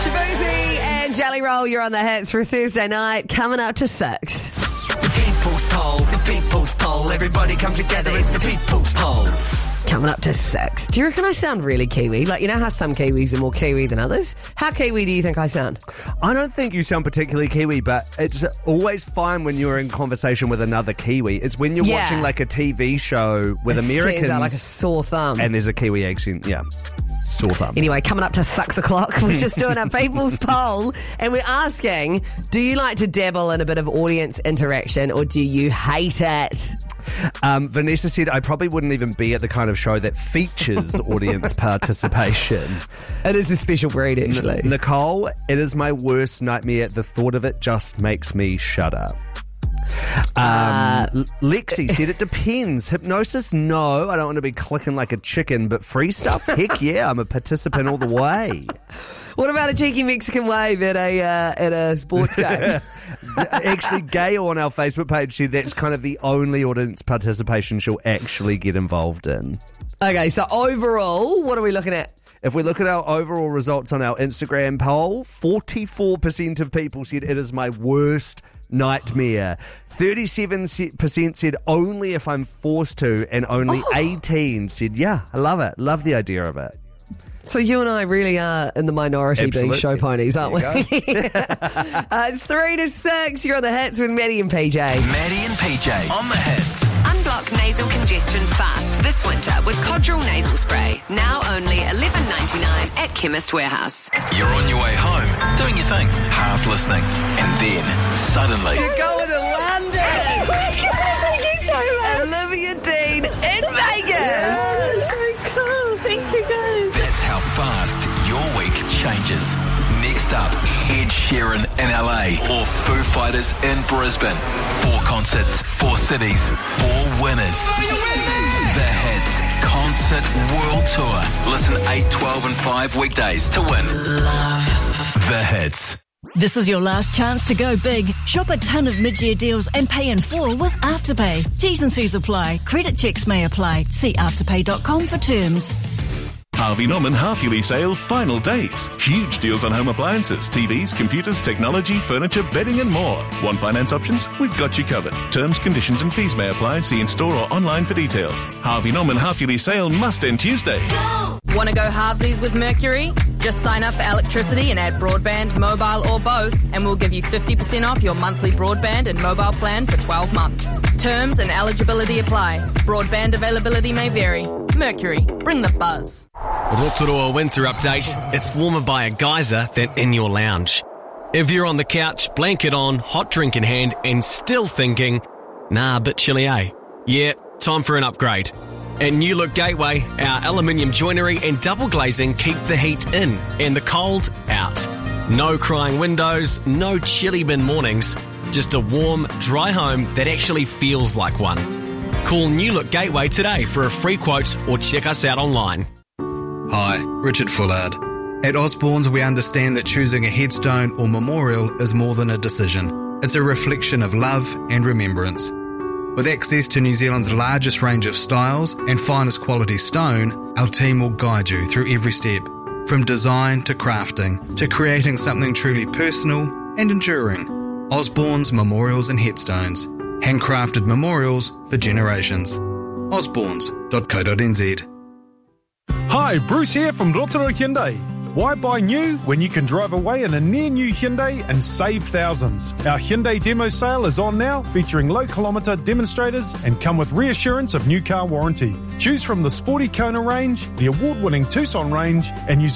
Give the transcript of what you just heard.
Shabuzi and Jelly Roll, you're on the hits for Thursday night, coming up to 6. The people's poll, everybody come together, it's the people's poll. Coming up to 6. Do you reckon I sound really Kiwi? Like, you know how some Kiwis are more Kiwi than others? How Kiwi do you think I sound? I don't think you sound particularly Kiwi, but it's always fine when you're in conversation with another Kiwi. It's when you're watching like a TV show with Americans. It out like a sore thumb. And there's a Kiwi accent, yeah. Sore thumb. Anyway, coming up to 6 o'clock, we're just doing our people's poll, and we're asking, do you like to dabble in a bit of audience interaction, or do you hate it? Vanessa said, I probably wouldn't even be at the kind of show that features audience participation. It is a special breed, actually. Nicole, it is my worst nightmare. The thought of it just makes me shudder. Lexi said it depends. Hypnosis, no, I don't want to be clicking like a chicken, but free stuff, heck yeah, I'm a participant all the way. What about a cheeky Mexican wave at a sports game? Actually, Gail on our Facebook page said that's kind of the only audience participation she'll actually get involved in. Okay, so overall, what are we looking at? If we look at our overall results on our Instagram poll, 44% of people said it is my worst nightmare. 37% said only if I'm forced to, and only 18 said, yeah, I love it. Love the idea of it. So you and I really are in the minority being show ponies, aren't we? It's 3 to 6. You're on the hits with Maddie and PJ. Maddie and PJ on the hits. Unblock nasal congestion fast this winter with Codral nasal spray. Now only $11.99 at Chemist Warehouse. You're on your way home, doing your thing, half listening, and then suddenly You're going to London! Thank you so much. Olivia Dean in Vegas! So cool. Thank you, guys. that's how fast your week changes. Next up, Ed Sheeran in LA or Foo Fighters in Brisbane. 4 concerts, 4 cities, 4 winners. The Hits Concert World Tour. Listen 8, 12 and 5 weekdays to win. The Hits. This is your last chance to go big. Shop a ton of mid-year deals and pay in full with Afterpay. T's and C's apply. Credit checks may apply. See afterpay.com for terms. Harvey Norman half-yearly sale final days. Huge deals on home appliances, TVs, computers, technology, furniture, bedding and more. Want finance options? We've got you covered. Terms, conditions and fees may apply. See in-store or online for details. Harvey Norman half-yearly sale must end Tuesday. Want to go halvesies with Mercury? Just sign up for electricity and add broadband, mobile or both, and we'll give you 50% off your monthly broadband and mobile plan for 12 months. Terms and eligibility apply. Broadband availability may vary. Mercury, bring the buzz. Rotorua winter update. It's warmer by a geyser than in your lounge. If you're on the couch, blanket on, hot drink in hand, and still thinking, nah, a bit chilly, eh? Yeah, time for an upgrade. At New Look Gateway, our aluminium joinery and double glazing keep the heat in and the cold out. No crying windows, no chilly bin mornings, just a warm, dry home that actually feels like one. Call New Look Gateway today for a free quote or check us out online. Hi, Richard Fullard. At Osborne's, we understand that choosing a headstone or memorial is more than a decision. It's a reflection of love and remembrance. With access to New Zealand's largest range of styles and finest quality stone, our team will guide you through every step, from design to crafting, to creating something truly personal and enduring. Osborne's Memorials and Headstones. Handcrafted memorials for generations. osbornes.co.nz. Hi, Bruce here from Rotorua Hyundai. Why buy new when you can drive away in a near-new Hyundai and save thousands? Our Hyundai demo sale is on now, featuring low-kilometre demonstrators and come with reassurance of new car warranty. Choose from the sporty Kona range, the award-winning Tucson range, and use